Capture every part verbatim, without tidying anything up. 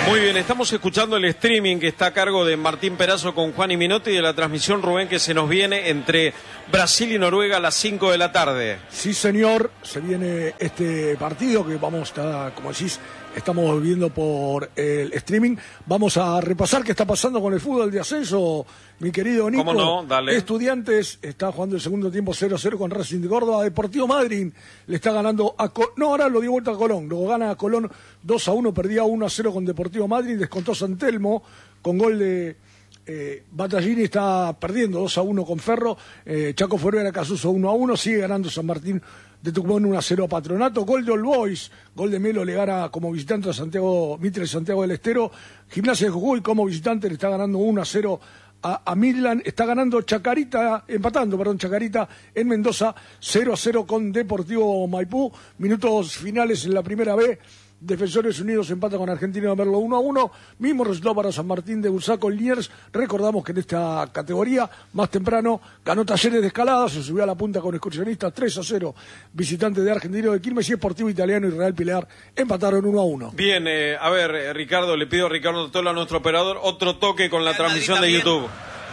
Muy bien, estamos escuchando el streaming que está a cargo de Martín Perazo con Juan y Minotti y de la transmisión, Rubén, que se nos viene entre Brasil y Noruega a las cinco de la tarde. Sí, señor, se viene este partido que vamos a, como decís, estamos viendo por el streaming. Vamos a repasar qué está pasando con el fútbol de ascenso, mi querido Nico. ¿Cómo no? Dale. Estudiantes está jugando el segundo tiempo cero a cero con Racing de Córdoba. Deportivo Madryn le está ganando a Colón. No, ahora lo dio vuelta a Colón. Luego gana a Colón dos a uno, perdía uno a cero con Deportivo Madryn. Descontó San Telmo con gol de eh, Battaglini, está perdiendo dos a uno con Ferro. Eh, Chaco Foruera Casuso uno a uno. Sigue ganando San Martín de Tucumán uno a cero a Patronato. Gol de All Boys, gol de Melo, le gana como visitante a Santiago Mitre, Santiago del Estero. Gimnasia de Jujuy como visitante le está ganando uno a cero a, a Midland. Está ganando Chacarita, empatando, perdón, Chacarita en Mendoza, cero a cero con Deportivo Maipú. Minutos finales en la primera B. Defensores Unidos empata con Argentina de Merlo uno a uno. Mismo resultado para San Martín de Bursaco Liniers. Recordamos que en esta categoría, más temprano, ganó Talleres de Escalada, se subió a la punta con Excursionistas tres a cero. Visitante de Argentino de Quilmes y Sportivo Italiano y Real Pilar empataron uno a uno. Bien, eh, a ver, eh, Ricardo, le pido a Ricardo Tola, nuestro operador, otro toque con la Real transmisión de YouTube.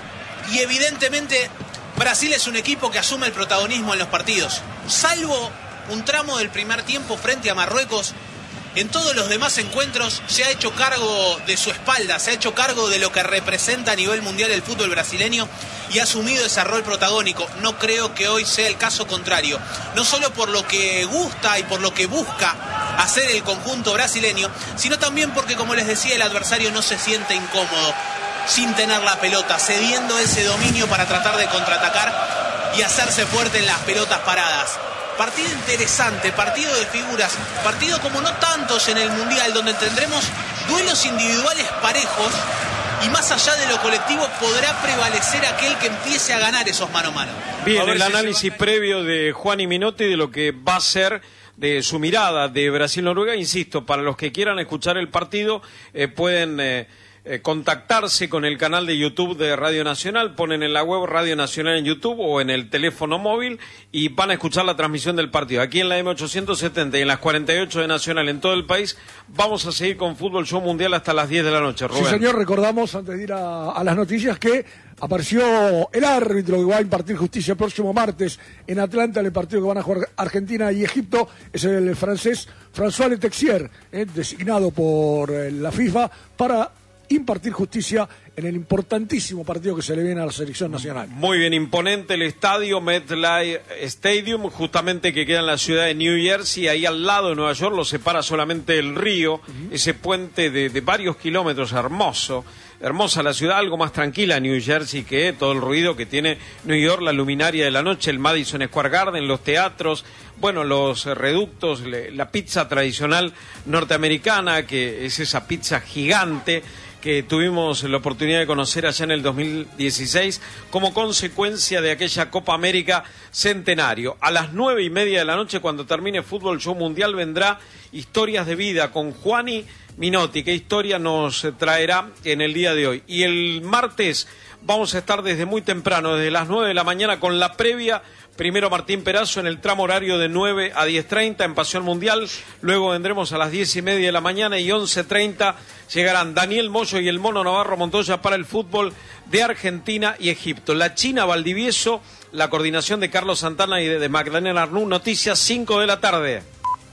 Y evidentemente, Brasil es un equipo que asume el protagonismo en los partidos. Salvo un tramo del primer tiempo frente a Marruecos, en todos los demás encuentros se ha hecho cargo de su espalda, se ha hecho cargo de lo que representa a nivel mundial el fútbol brasileño y ha asumido ese rol protagónico. No creo que hoy sea el caso contrario. No solo por lo que gusta y por lo que busca hacer el conjunto brasileño, sino también porque, como les decía, el adversario no se siente incómodo sin tener la pelota, cediendo ese dominio para tratar de contraatacar y hacerse fuerte en las pelotas paradas. Partido interesante, partido de figuras, partido como no tantos en el Mundial, donde tendremos duelos individuales parejos y más allá de lo colectivo podrá prevalecer aquel que empiece a ganar esos mano a mano. Bien, a el si análisis previo de Juan y Minotti de lo que va a ser de su mirada de Brasil-Noruega. Insisto, para los que quieran escuchar el partido, eh, pueden eh, eh, contactarse con el canal de YouTube de Radio Nacional, ponen en la web Radio Nacional en YouTube o en el teléfono móvil y van a escuchar la transmisión del partido. Aquí en la M ochocientos setenta y en las cuarenta y ocho de Nacional en todo el país, vamos a seguir con Fútbol Show Mundial hasta las diez de la noche. Rubén. Sí, señor, recordamos, antes de ir a, a las noticias, que apareció el árbitro que va a impartir justicia el próximo martes en Atlanta, en el partido que van a jugar Argentina y Egipto. Es el francés François Letexier, eh, designado por eh, la FIFA para impartir justicia en el importantísimo partido que se le viene a la selección nacional. Muy bien, imponente el estadio MetLife Stadium, justamente que queda en la ciudad de New Jersey, ahí al lado de Nueva York, lo separa solamente el río, uh-huh. Ese puente de, de varios kilómetros, hermoso, hermosa la ciudad, algo más tranquila New Jersey que todo el ruido que tiene New York, la luminaria de la noche, el Madison Square Garden, los teatros, bueno, los reductos, la pizza tradicional norteamericana, que es esa pizza gigante que tuvimos la oportunidad de conocer allá en el dos mil dieciséis como consecuencia de aquella Copa América Centenario. A las nueve y media de la noche, cuando termine Fútbol Show Mundial, vendrá Historias de Vida con Juani Minotti. ¿Qué historia nos traerá en el día de hoy? Y el martes vamos a estar desde muy temprano, desde las nueve de la mañana, con la previa. Primero Martín Perazo en el tramo horario de nueve a diez treinta en Pasión Mundial. Luego vendremos a las diez y media de la mañana y once treinta llegarán Daniel Moyo y el Mono Navarro Montoya para el fútbol de Argentina y Egipto. La China Valdivieso, la coordinación de Carlos Santana y de, de Magdalena Arnú. Noticias cinco de la tarde.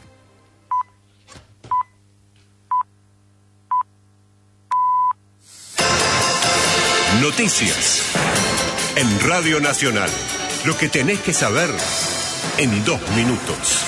Noticias en Radio Nacional. Lo que tenés que saber en dos minutos.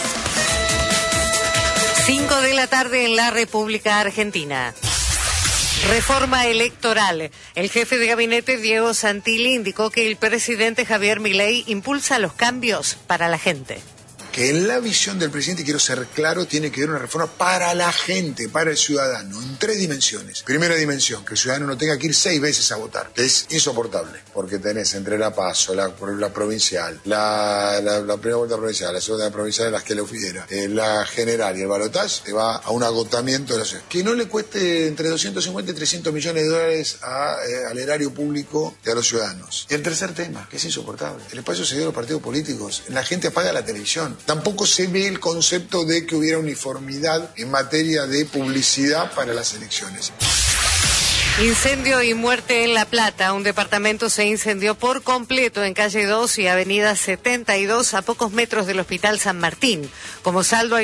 Cinco de la tarde en la República Argentina. Reforma electoral. El jefe de gabinete, Diego Santilli, indicó que el presidente Javier Milei impulsa los cambios para la gente. Que en la visión del presidente, quiero ser claro, tiene que haber una reforma para la gente, para el ciudadano, en tres dimensiones. Primera dimensión, que el ciudadano no tenga que ir seis veces a votar, que es insoportable, porque tenés entre la PASO, la, la provincial, la, la, la primera vuelta provincial, la segunda provincial, las que le hubiera, eh, la general y el balotaje, te va a un agotamiento de la ciudad. Que no le cueste entre doscientos cincuenta y trescientos millones de dólares a, eh, al erario público y a los ciudadanos. Y el tercer tema, que es insoportable, el espacio cedido a los partidos políticos. La gente apaga la televisión. Tampoco se ve el concepto de que hubiera uniformidad en materia de publicidad para las elecciones. Incendio y muerte en La Plata. Un departamento se incendió por completo en calle dos y avenida setenta y dos a pocos metros del Hospital San Martín. Como saldo hay